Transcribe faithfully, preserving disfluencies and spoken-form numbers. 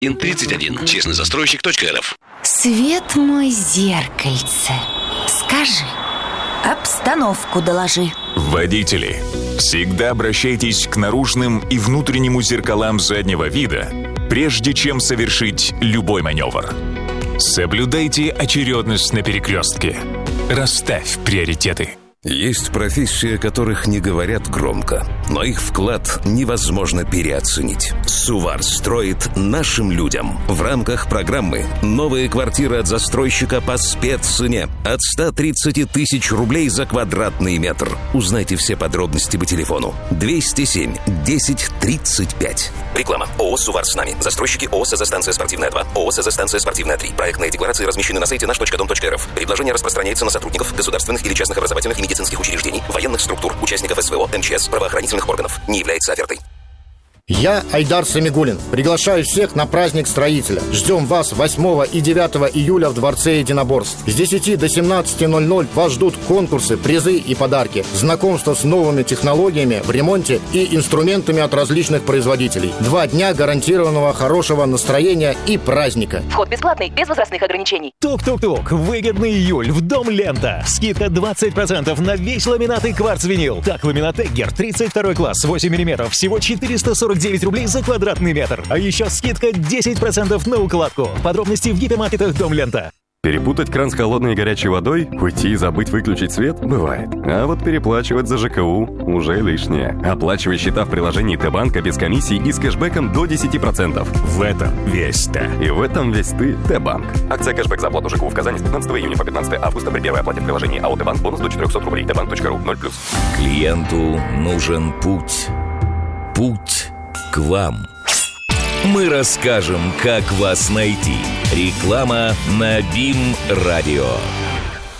ин тридцать один. честный застройщик точка эр эф. Свет мой, зеркальце, скажи, обстановку доложи. Водители, всегда обращайтесь к наружным и внутреннему зеркалам заднего вида, прежде чем совершить любой маневр. Соблюдайте очередность на перекрестке. Расставь приоритеты. Есть профессии, о которых не говорят громко, но их вклад невозможно переоценить. Сувар строит нашим людям. В рамках программы «Новые квартиры от застройщика по спеццене» от ста тридцати тысяч рублей за квадратный метр. Узнайте все подробности по телефону двести семь десять тридцать пять. Реклама. ООО «Сувар с нами». Застройщики ООО «СЗ-станция спортивная два», ООО «СЗ-станция спортивная три». Проектные декларации размещены на сайте наш точка дом точка эр эф. Предложение распространяется на сотрудников государственных или частных образовательных и медицинских учреждений, военных структур, участников СВО, МЧС, правоохранительных органов. Не является офертой. Я Айдар Самигуллин. Приглашаю всех на праздник строителя. Ждем вас восьмого и девятого июля в Дворце единоборств. С десяти до семнадцати ноль-ноль вас ждут конкурсы, призы и подарки, знакомство с новыми технологиями в ремонте и инструментами от различных производителей. Два дня гарантированного хорошего настроения и праздника. Вход бесплатный, без возрастных ограничений. Тук-тук-тук. Выгодный июль в Дом Лента. Скидка двадцать процентов на весь ламинат и кварц-винил. Так, ламинат Эггер тридцать второй класс, восемь миллиметров, всего четыреста сорок девять рублей за квадратный метр. А еще скидка десять процентов на укладку. Подробности в гипермаркетах Дом Лента. Перепутать кран с холодной и горячей водой, уйти и забыть выключить свет – бывает. А вот переплачивать за ЖКУ уже лишнее. Оплачивай счета в приложении Т-банка без комиссий и с кэшбэком до десяти процентов. В этом весь ты. И в этом весь ты, Т-банк. Акция кэшбэк за оплату ЖКУ в Казани с пятнадцатого июня по пятнадцатое августа при первой оплате в приложении АО Т-банк бонус до четырехсот рублей. Т банк точка ру ноль плюс. Клиенту нужен путь. Путь к вам. Мы расскажем, как вас найти. Реклама на БИМ Радио.